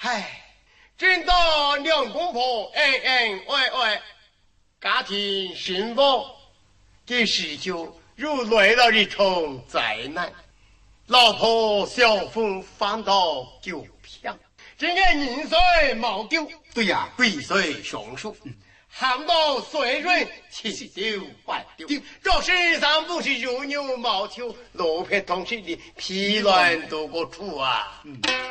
唉，正当两公婆恩恩爱爱，家庭幸福，这时就如来了一场灾难。老婆小风翻到九片，这个人水毛丢， 对呀， 鬼水上树。喊到水润，七丢八丢。这世上不是如牛毛球，罗皮同时的批乱多个处啊！